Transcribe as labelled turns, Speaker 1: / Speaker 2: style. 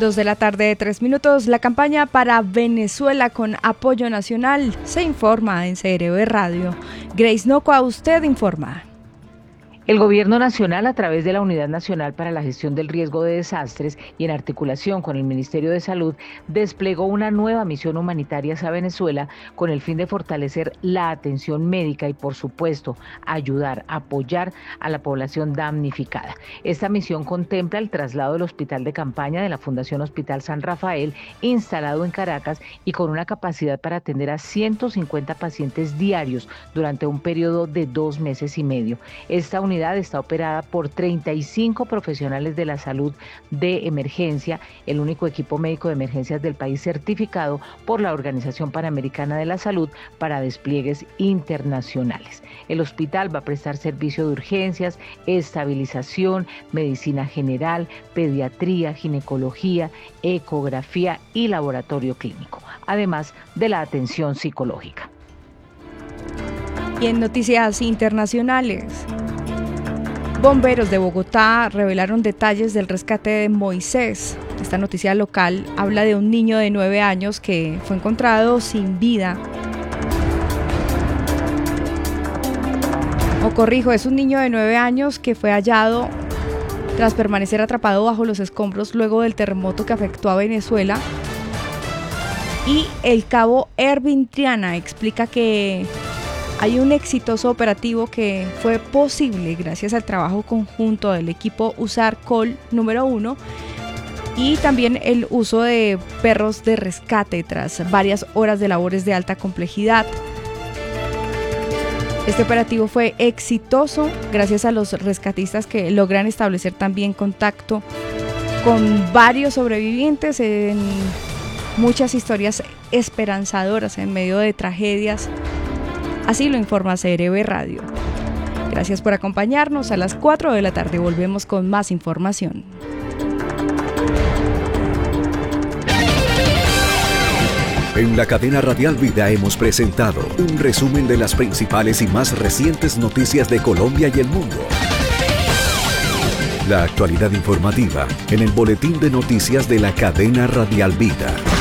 Speaker 1: 2:03 p.m. La campaña para Venezuela con apoyo nacional se informa en CRB Radio. Grace Nocoa, usted informa.
Speaker 2: El Gobierno Nacional, a través de la Unidad Nacional para la Gestión del Riesgo de Desastres y en articulación con el Ministerio de Salud, desplegó una nueva misión humanitaria hacia Venezuela con el fin de fortalecer la atención médica y, por supuesto, ayudar, apoyar a la población damnificada. Esta misión contempla el traslado del hospital de campaña de la Fundación Hospital San Rafael, instalado en Caracas y con una capacidad para atender a 150 pacientes diarios durante un periodo de 2 meses y medio. Esta unidad está operada por 35 profesionales de la salud de emergencia, el único equipo médico de emergencias del país certificado por la Organización Panamericana de la Salud para despliegues internacionales. El hospital va a prestar servicio de urgencias, estabilización, medicina general, pediatría, ginecología, ecografía y laboratorio clínico, además de la atención psicológica.
Speaker 1: Y en noticias internacionales, bomberos de Bogotá revelaron detalles del rescate de Moisés. Esta noticia local habla de un niño de 9 años que fue encontrado sin vida. Es un niño de 9 años que fue hallado tras permanecer atrapado bajo los escombros luego del terremoto que afectó a Venezuela. Y el cabo Ervin Triana explica que hay un exitoso operativo que fue posible gracias al trabajo conjunto del equipo USAR Col número 1 y también el uso de perros de rescate tras varias horas de labores de alta complejidad. Este operativo fue exitoso gracias a los rescatistas que logran establecer también contacto con varios sobrevivientes en muchas historias esperanzadoras en medio de tragedias. Así lo informa CRB Radio. Gracias por acompañarnos. A las 4 de la tarde volvemos con más información.
Speaker 3: En la cadena Radial Vida hemos presentado un resumen de las principales y más recientes noticias de Colombia y el mundo. La actualidad informativa en el boletín de noticias de la cadena Radial Vida.